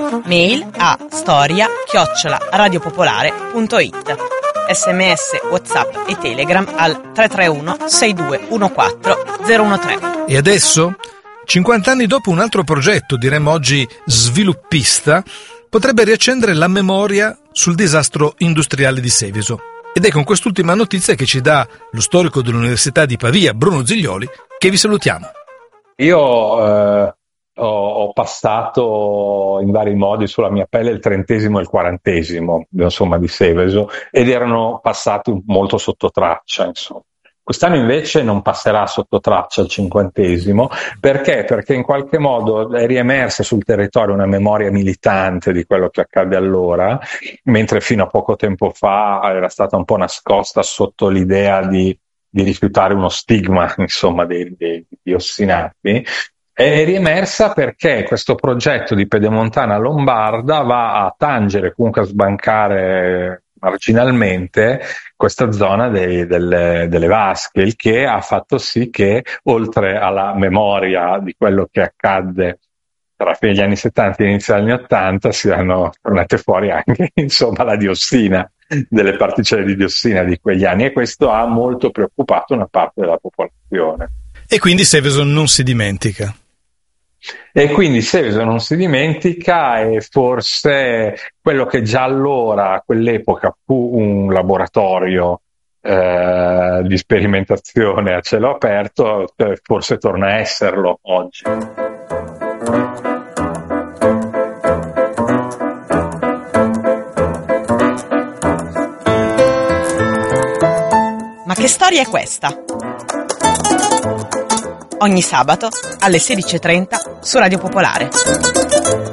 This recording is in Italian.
Mail a storia@radiopopolare.it. SMS, WhatsApp e Telegram al 331 6214 013. E adesso, 50 anni dopo, un altro progetto, diremmo oggi sviluppista, potrebbe riaccendere la memoria sul disastro industriale di Seveso. Ed è con quest'ultima notizia che ci dà lo storico dell'Università di Pavia, Bruno Ziglioli, che vi salutiamo. Io ho passato in vari modi sulla mia pelle il 30° e il 40° insomma, di Seveso, ed erano passati molto sotto traccia, insomma. Quest'anno invece non passerà sotto traccia il 50°, perché? Perché in qualche modo è riemersa sul territorio una memoria militante di quello che accadde allora, mentre fino a poco tempo fa era stata un po' nascosta sotto l'idea di rifiutare uno stigma, insomma, dei diossinapi. È riemersa perché questo progetto di Pedemontana Lombarda va a tangere, comunque a sbancare marginalmente questa zona delle vasche, il che ha fatto sì che, oltre alla memoria di quello che accadde tra fine degli anni 70 e inizio degli anni 80, siano tornate fuori anche, insomma, la diossina, delle particelle di diossina di quegli anni, e questo ha molto preoccupato una parte della popolazione. E quindi Seveso non si dimentica. E quindi Seveso non si dimentica, e forse quello che già allora, a quell'epoca, fu un laboratorio di sperimentazione a cielo aperto, forse torna a esserlo oggi. Ma che storia è questa? Ogni sabato alle 16:30 su Radio Popolare.